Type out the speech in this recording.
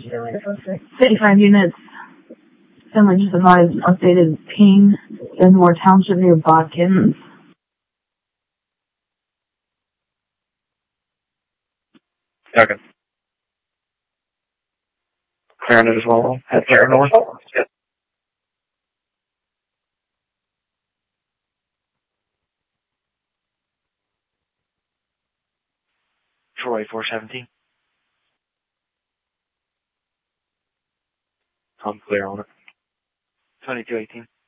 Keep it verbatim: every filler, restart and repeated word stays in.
fifty-five units. Finley just advised updated ping in Moore Township near Bodkins. Okay. Clearing it as well. Head clear north. Yep. Troy four seventeen. I'm clear on it. twenty-two eighteen.